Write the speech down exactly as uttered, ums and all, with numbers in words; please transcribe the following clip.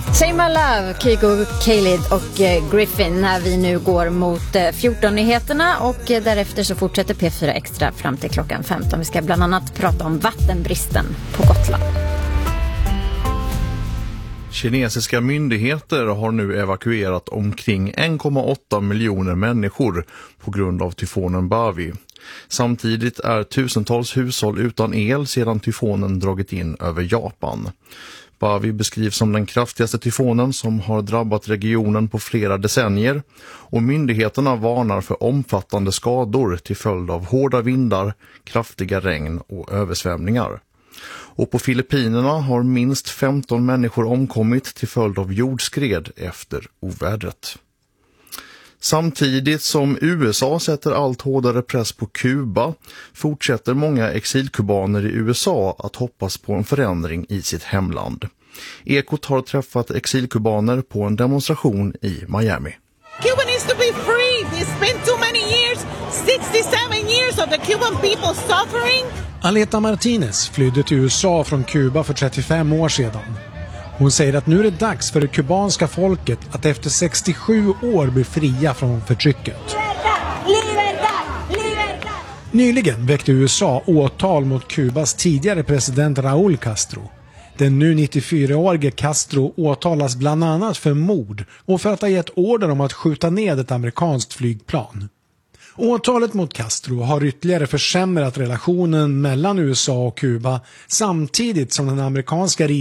Say My Love, Kygo Khalid och Griffin när vi nu går mot fjorton-nyheterna och därefter så fortsätter P fyra Extra fram till klockan femton. Vi ska bland annat prata om vattenbristen på Gotland. Kinesiska myndigheter har nu evakuerat omkring en komma åtta miljoner människor på grund av tyfonen Bavi. Samtidigt är tusentals hushåll utan el sedan tyfonen dragit in över Japan. Bavi beskrivs som den kraftigaste tyfonen som har drabbat regionen på flera decennier och myndigheterna varnar för omfattande skador till följd av hårda vindar, kraftiga regn och översvämningar. Och på Filippinerna har minst femton människor omkommit till följd av jordskred efter ovädret. Samtidigt som U S A sätter allt hårdare press på Kuba fortsätter många exilkubaner i U S A att hoppas på en förändring i sitt hemland. Ekot har träffat exilkubaner på en demonstration i Miami. Cuba needs to be free. It's been too many years, sixty-seven years of the Cuban people suffering. Aleta Martinez flydde till U S A från Kuba för trettiofem år sedan. Hon säger att nu är det dags för det kubanska folket att efter sextiosju år bli fria från förtrycket. Libertad, libertad, libertad. Nyligen väckte U S A åtal mot Kubas tidigare president Raúl Castro. Den nu nittiofyraårige Castro åtalas bland annat för mord och för att ha gett order om att skjuta ned ett amerikanskt flygplan. Åtalet mot Castro har ytterligare försämrat relationen mellan U S A och Kuba samtidigt som den amerikanska regeringen